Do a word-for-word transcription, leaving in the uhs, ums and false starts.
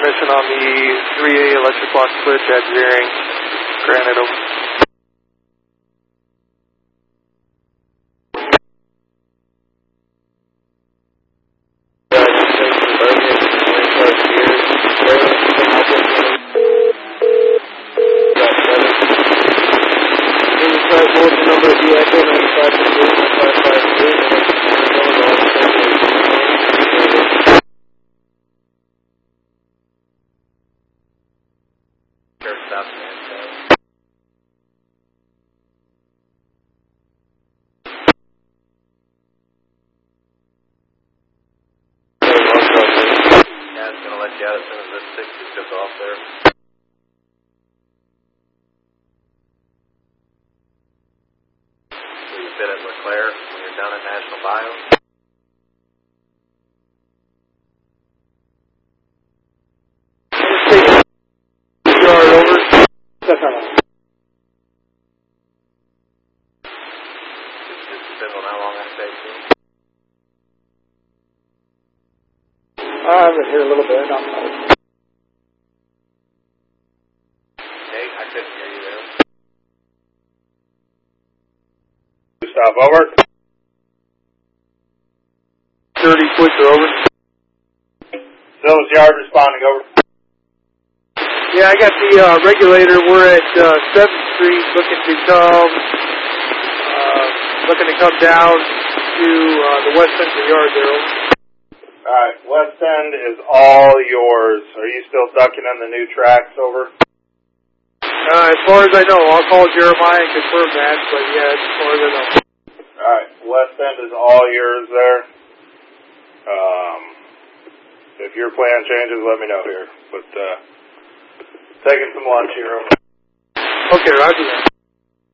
permission on the three A electric lock switch at Veering. Granted, over. Yeah, as soon as this sixty took off there. Will you fit at LeClaire when you're down at National Bio? Yard over. That's how much. Just depends on how long that takes you. I've been here a little bit. Not much. Hey, I couldn't hear you there. Stop over. thirty switcher over. Phyllis Yard responding over. Yeah, I got the uh, regulator. We're at uh, seventh Street, looking to come, uh, looking to come down to uh, the west end of the yard there. Over. Alright, west end is all yours. Are you still ducking in the new tracks over? Uh, as far as I know, I'll call Jeremiah and confirm that, but yeah, as far as I know. Alright, west end is all yours there. Um, if your plan changes, let me know here. But, uh, taking some lunch here. Okay, roger that.